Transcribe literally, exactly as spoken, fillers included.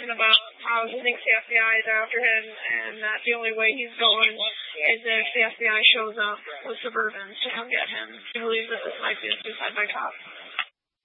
talking about how he thinks the F B I is after him, and that the only way he's going is if the F B I shows up with Suburbans to come get him. He believes that this might be a suicide by cop.